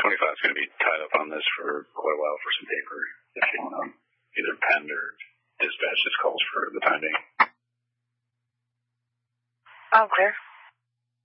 25 is going to be tied up on this for quite a while for some paper if you want to either pen or dispatch this calls for the time being. Oh, clear.